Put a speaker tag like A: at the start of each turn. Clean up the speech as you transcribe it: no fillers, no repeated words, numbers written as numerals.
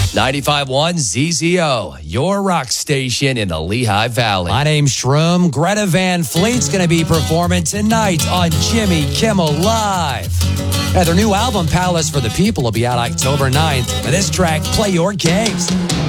A: 95.1 ZZO, your rock station in the Lehigh Valley.
B: My name's Shroom. Greta Van Fleet's going to be performing tonight on Jimmy Kimmel Live. Their new album, Palace for the People, will be out October 9th. For this track, Play Your Games.